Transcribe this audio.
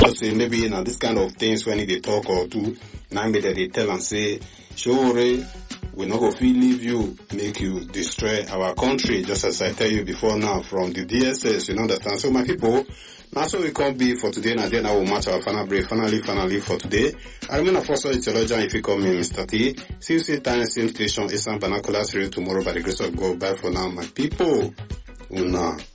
Just say maybe now this kind of things when they talk or do, now maybe they tell and say, sure, we not go feel leave you, make you destroy our country, just as I tell you before now from the DSS, you understand? So my people, now so we can't be for today, and then I will match our final break, finally for today. I remain a first theologian if you call me Mr. T. See you same time, same station, Eastern Binoculars Radio tomorrow by the grace of God. Bye for now, my people. Una.